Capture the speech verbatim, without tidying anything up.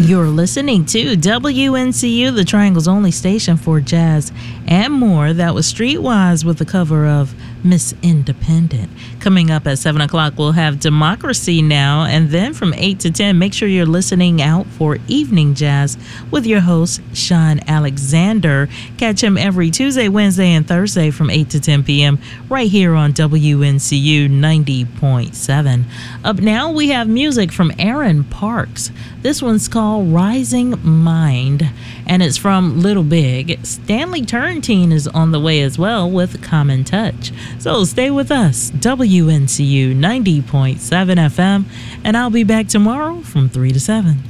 You're listening to W N C U, the Triangle's only station for jazz and more. That was Streetwise with the cover of Miss Independent. Coming up at seven o'clock, we'll have Democracy Now! And then from eight to ten, make sure you're listening out for Evening Jazz with your host, Sean Alexander. Catch him every Tuesday, Wednesday, and Thursday from eight to ten p.m. right here on W N C U ninety point seven. Up now, we have music from Aaron Parks. This one's called Rising Mind, and it's from Little Big. Stanley Turrentine is on the way as well with Common Touch. So stay with us, W N C U ninety point seven F M, and I'll be back tomorrow from three to seven.